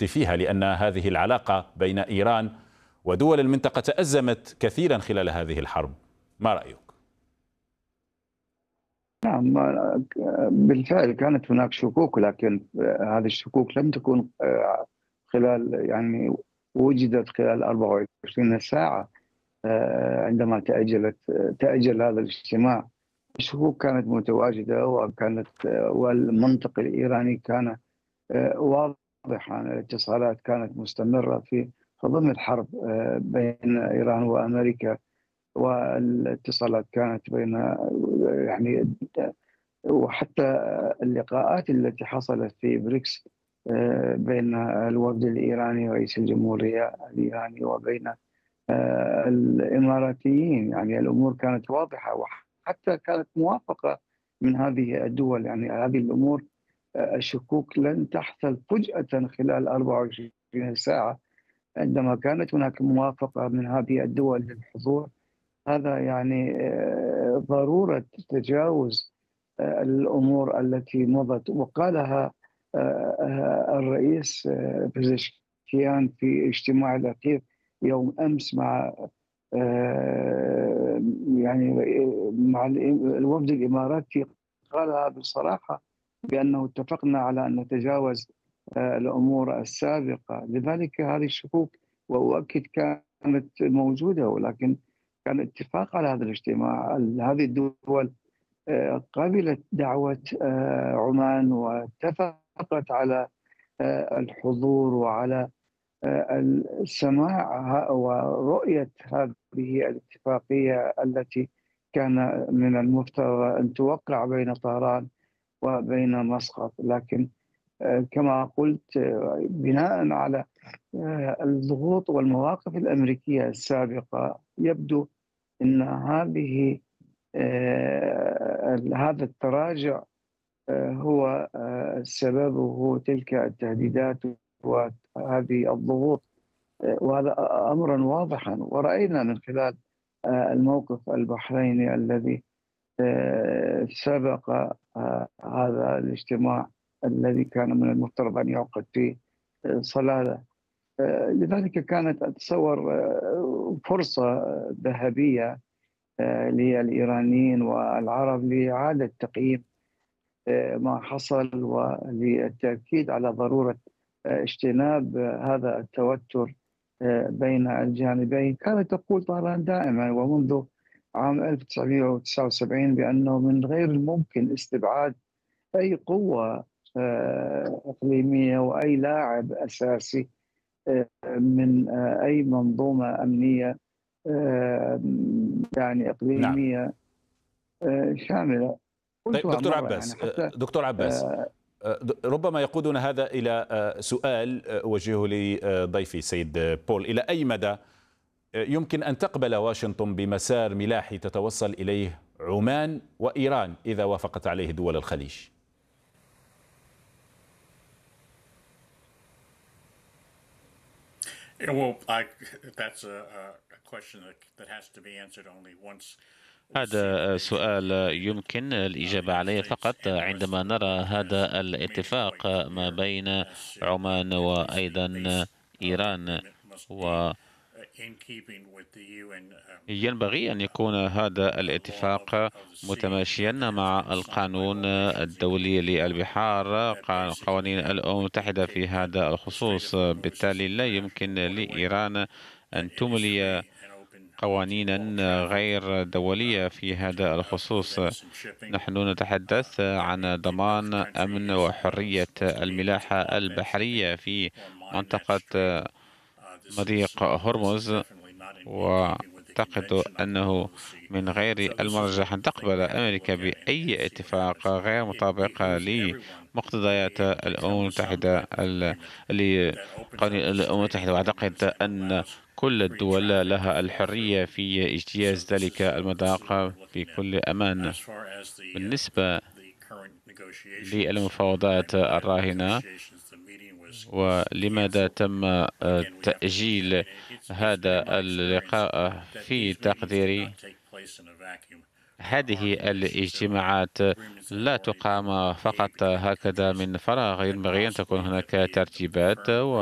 رأيك فيها؟ لأن هذه العلاقة بين إيران ودول المنطقة تأزمت كثيرا خلال هذه الحرب. ما رأيك؟ نعم، بالفعل كانت هناك شكوك، لكن هذه الشكوك لم تكن خلال يعني وجدت خلال 24 ساعة عندما تأجل هذا الاجتماع. الشكوك كانت متواجدة، والمنطق الإيراني كان واضحا. الاتصالات كانت مستمرة في ضمن الحرب بين إيران وأمريكا، والاتصالات كانت بين يعني، وحتى اللقاءات التي حصلت في بريكس بين الوفد الإيراني رئيس الجمهورية الإيراني وبين الإماراتيين، يعني الأمور كانت واضحة، وحتى كانت موافقة من هذه الدول. يعني هذه الأمور، الشكوك لن تحصل فجأة خلال 24 ساعة. عندما كانت هناك موافقة من هذه الدول للحضور، هذا يعني ضرورة تجاوز الأمور التي مضت، وقالها الرئيس بزشكيان في اجتماعه الأخير يوم أمس مع يعني مع الوفد الإماراتي. قالها بصراحة بأنه اتفقنا على أن نتجاوز الأمور السابقة. لذلك هذه الشكوك، وأؤكد، كانت موجودة، ولكن كان اتفاق على هذا الاجتماع. هذه الدول قبلت دعوة عمان واتفقت على الحضور وعلى السماع ورؤية هذه الاتفاقية التي كان من المفترض أن توقع بين طهران وبين مسقط. لكن كما قلت، بناء على الضغوط والمواقف الأمريكية السابقة، يبدو أن هذا التراجع هو سببه تلك التهديدات وهذه الضغوط، وهذا أمرا واضحا. ورأينا من خلال الموقف البحريني الذي سبق هذا الاجتماع الذي كان من المفترض أن يعقد في صلالة. لذلك كانت أتصور فرصة ذهبية للإيرانيين والعرب لإعادة تقييم ما حصل، وللتأكيد على ضرورة اجتناب هذا التوتر بين الجانبين. كانت تقول طهران دائما ومنذ عام 1979 بأنه من غير الممكن استبعاد أي قوة إقليمية وأي لاعب أساسي من أي منظومة أمنية يعني نعم. إقليمية شاملة. طيب قلتها دكتور مرة عباس، يعني حتى دكتور عباس، ربما يقودنا هذا إلى سؤال أوجهه لضيفي سيد بول: إلى أي مدى يمكن أن تقبل واشنطن بمسار ملاحي تتوصل إليه عمان وإيران إذا وافقت عليه دول الخليج؟ هذا سؤال يمكن الإجابة عليه فقط عندما نرى هذا الاتفاق ما بين عمان وأيضا إيران. وينبغي أن يكون هذا الاتفاق متماشيا مع القانون الدولي للبحار، قوانين الأمم المتحدة في هذا الخصوص. بالتالي لا يمكن لإيران أن تملي قوانينا غير دولية في هذا الخصوص. نحن نتحدث عن ضمان أمن وحرية الملاحة البحرية في منطقة مضيق هرمز، وأعتقد أنه من غير المرجح أن تقبل أمريكا بأي اتفاق غير مطابق لمقتضيات الأمم المتحدة لقوانين الأمم المتحدة. وأعتقد أن كل الدول لها الحرية في اجتياز ذلك المذاق بكل أمان. بالنسبة للمفاوضات الراهنة ولماذا تم تأجيل هذا اللقاء، في تقديري هذه الاجتماعات لا تقام فقط هكذا من فراغ. ينبغي أن تكون هناك ترتيبات